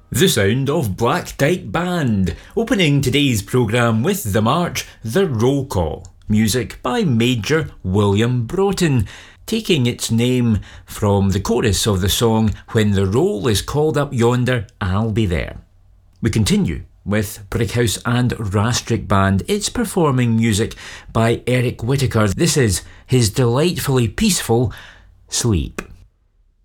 The sound of Black Dyke Band, opening today's programme with the march The Roll Call, music by Major William Broughton, taking its name from the chorus of the song When the Roll is Called Up Yonder, I'll Be There. We continue with Brickhouse and Rastrick Band. It's performing music by Eric Whittaker. This is his delightfully peaceful Sleep.